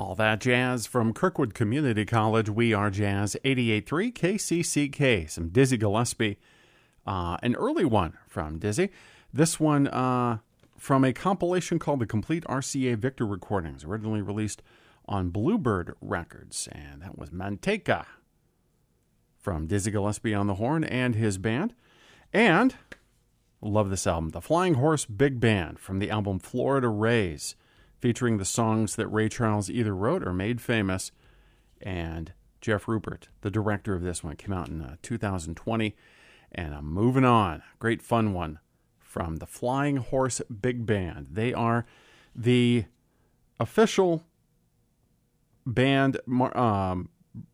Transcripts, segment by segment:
All that jazz from Kirkwood Community College. We are Jazz 88.3 KCCK. Some Dizzy Gillespie. An early one from Dizzy. This one from a compilation called The Complete RCA Victor Recordings, originally released on Bluebird Records. And that was Manteca from Dizzy Gillespie on the horn and his band. And, love this album, The Flying Horse Big Band from the album Florida Rays, featuring the songs that Ray Charles either wrote or made famous. And Jeff Rupert, the director of this one, came out in 2020. And I'm moving on. Great fun one from the Flying Horse Big Band. They are the official band, for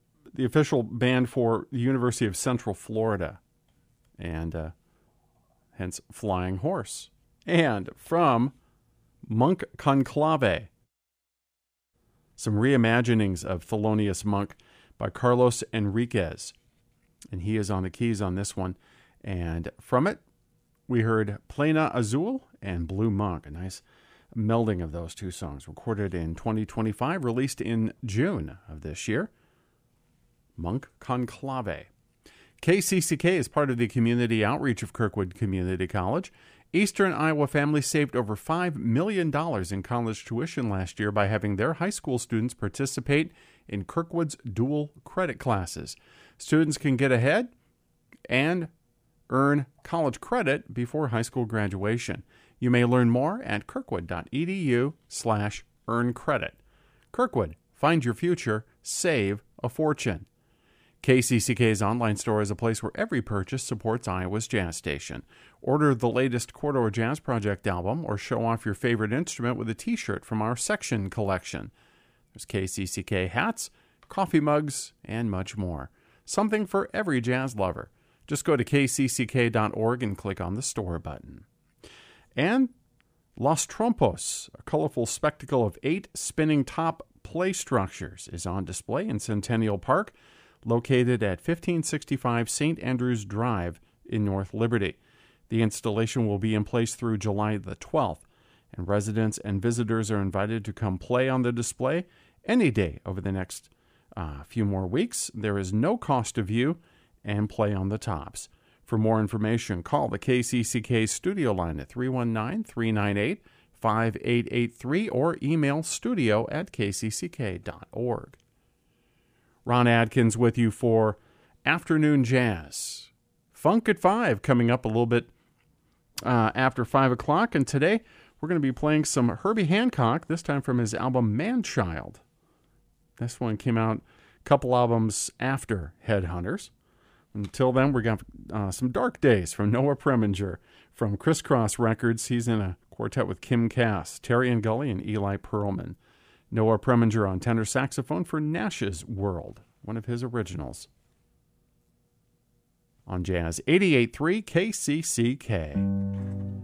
the University of Central Florida. And hence Flying Horse. And from Monk Conclave, some reimaginings of Thelonious Monk by Carlos Enriquez, and he is on the keys on this one. And from it, we heard Plena Azul and Blue Monk, a nice melding of those two songs, recorded in 2025, released in June of this year. Monk Conclave. KCCK is part of the community outreach of Kirkwood Community College. Eastern Iowa families saved over $5 million in college tuition last year by having their high school students participate in Kirkwood's dual credit classes. Students can get ahead and earn college credit before high school graduation. You may learn more at kirkwood.edu/earncredit. Kirkwood, find your future, save a fortune. KCCK's online store is a place where every purchase supports Iowa's jazz station. Order the latest Corridor Jazz Project album or show off your favorite instrument with a t-shirt from our section collection. There's KCCK hats, coffee mugs, and much more. Something for every jazz lover. Just go to kcck.org and click on the store button. And Los Trompos, a colorful spectacle of 8 spinning top play structures, is on display in Centennial Park, located at 1565 St. Andrews Drive in North Liberty. The installation will be in place through July the 12th, and residents and visitors are invited to come play on the display any day over the next few more weeks. There is no cost to view and play on the tops. For more information, call the KCCK studio line at 319-398-5883 or email studio@kcck.org. Ron Adkins with you for Afternoon Jazz. Funk at 5 coming up a little bit after 5 o'clock. And today we're going to be playing some Herbie Hancock, this time from his album Man-Child. This one came out a couple albums after Headhunters. Until then, we got some Dark Days from Noah Preminger. From Crisscross Records, he's in a quartet with Kim Cass, Terry and Gully, and Eli Pearlman. Noah Preminger on tenor saxophone for Nash's World, one of his originals. On Jazz 88.3 KCCK.